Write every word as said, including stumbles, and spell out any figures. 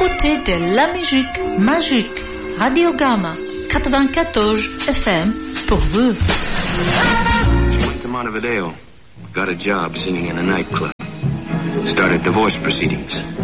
écoutez de la musique magique. Radio Gamma quatre-vingt-quatorze F M pour vous. She went to Montevideo, got a job singing in a nightclub, started divorce proceedings.